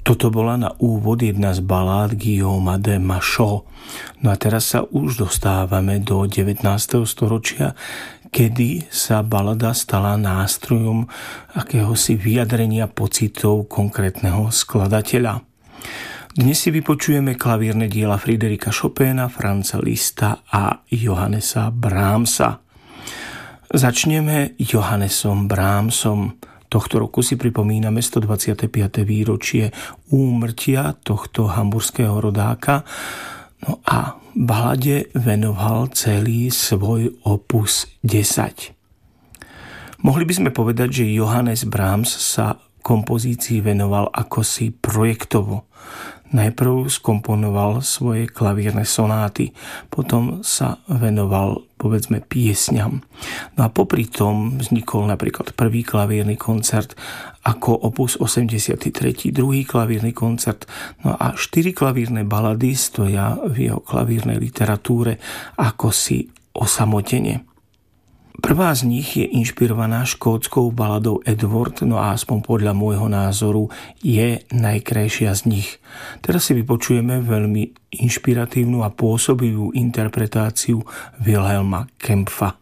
Toto bola na úvod jedna z balád Guillaume de Machaut. No a teraz sa už dostávame do 19. storočia, kedy sa balada stala nástrojom akéhosi vyjadrenia pocitov konkrétneho skladateľa. Dnes si vypočujeme klavírne diela Friedricha Chopina, Franza Liszta a Johannesa Brahmsa. Začneme Johannesom Brahmsom. Tohto roku si pripomíname 125. výročie úmrtia tohto hamburského rodáka. No a balade venoval celý svoj opus 10. Mohli by sme povedať, že Johannes Brahms sa kompozícii venoval akosi projektovo. Najprv skomponoval svoje klavírne sonáty, potom sa venoval, povedzme, piesňam. No a popri tom vznikol napríklad prvý klavírny koncert ako opus 83, druhý klavírny koncert, no a 4 klavírne balady stoja v jeho klavírnej literatúre akosi osamotene. Prvá z nich je inšpirovaná škótskou baladou Edward, no a aspoň podľa môjho názoru je najkrajšia z nich. Teraz si vypočujeme veľmi inšpiratívnu a pôsobivú interpretáciu Wilhelma Kempfa.